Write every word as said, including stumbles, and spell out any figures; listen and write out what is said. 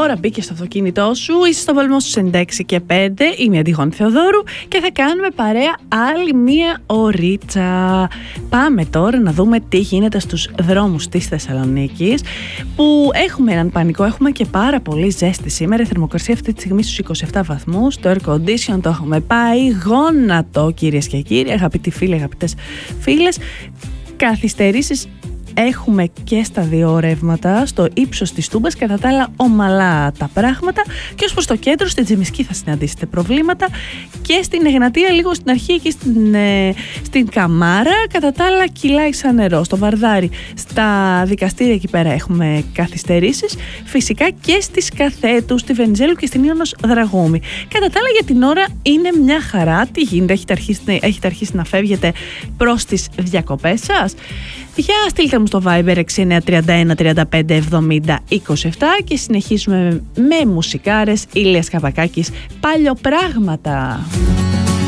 τώρα μπήκε στο αυτοκίνητό σου, είσαι στο Βολμό στους ενενήντα έξι και πέντε, είμαι η Αντιγόνη Θεοδόρου και θα κάνουμε παρέα άλλη μία ωρίτσα. Πάμε τώρα να δούμε τι γίνεται στους δρόμους της Θεσσαλονίκης, που έχουμε έναν πανικό, έχουμε και πάρα πολύ ζέστη σήμερα. Η θερμοκρασία αυτή τη στιγμή στους είκοσι επτά βαθμούς, το air condition το έχουμε πάει γόνατο, κυρίες και κύριοι, αγαπητοί φίλοι, αγαπητές φίλες. Καθυστερήσεις έχουμε και στα δύο ρεύματα, στο ύψος της Τούμπας, κατά τα άλλα ομαλά τα πράγματα, και ως προς το κέντρο, στην Τζιμισκή θα συναντήσετε προβλήματα, και στην Εγνατία λίγο στην αρχή και στην, ε, στην Καμάρα, κατά τα άλλα κυλάει σαν νερό. Στο Βαρδάρι, στα δικαστήρια εκεί πέρα έχουμε καθυστερήσεις, φυσικά και στις Καθέτου, στη Βενιζέλου και στην Ιωνος Δραγούμη. Κατά τα άλλα για την ώρα είναι μια χαρά. Τι γίνεται, έχετε αρχίσει, έχετε αρχίσει να φεύγετε προς τις διακοπές σας? Για στείλτε μου στο Viber έξι εννιά τρία ένα τριάντα πέντε εβδομήντα είκοσι επτά και συνεχίζουμε με μουσικάρες. Ηλίας Καβακάκης, Παλιοπράγματα.